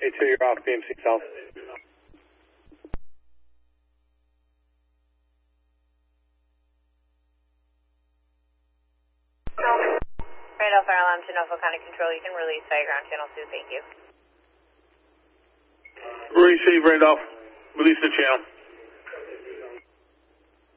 A2, you're off BMC South. Randolph Fire Alarm to Norfolk County Control. You can release Fire Ground Channel 2. Thank you. Receive, Randolph. Release the channel.